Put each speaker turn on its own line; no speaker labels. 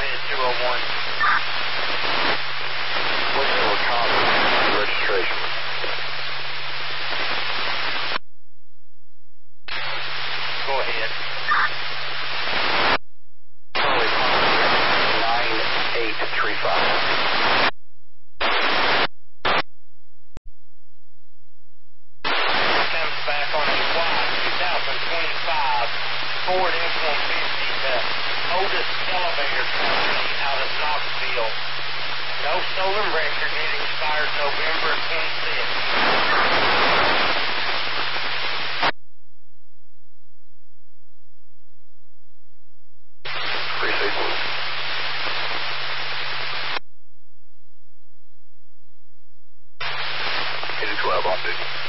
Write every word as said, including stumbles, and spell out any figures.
ahead, two oh one.
What's your contact registration?
Go ahead.
Charlie nine eight three five.
Comes back on a white twenty twenty-five Ford F one fifty, the oldest elevator company out of Knoxville. No stolen record, it expired November twenty-sixth.
Precinct. eighty twelve on duty.